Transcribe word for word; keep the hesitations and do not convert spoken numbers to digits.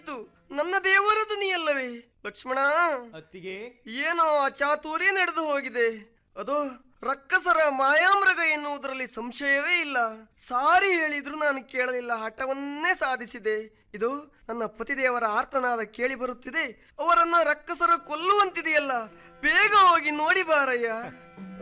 ಆಯಿತು, ನನ್ನ ದೇವರ ಧ್ವನಿಯಲ್ಲವೇ ಲಕ್ಷ್ಮಣ? ಅತ್ತಿಗೆ, ಏನೋ ಚಾತುರ್ಯ ನಡೆದು ಹೋಗಿದೆ. ಅದು ರಕ್ಕಸರ ಮಾಯಾಮೃಗ ಎನ್ನುವುದರಲ್ಲಿ ಸಂಶಯವೇ ಇಲ್ಲ. ಸಾರಿ ಹೇಳಿದ್ರು ನಾನು ಕೇಳಲಿಲ್ಲ, ಹಠವನ್ನೇ ಸಾಧಿಸಿದೆ. ಇದು ನನ್ನ ಪತಿದೇವರ ಆರ್ತನಾದ ಕೇಳಿ ಬರುತ್ತಿದೆ. ಅವರನ್ನ ರಕ್ಕಸರು ಕೊಲ್ಲುವಂತಿದೆಯಲ್ಲ, ಬೇಗ ಹೋಗಿ ನೋಡಿ ಬಾರಯ್ಯ.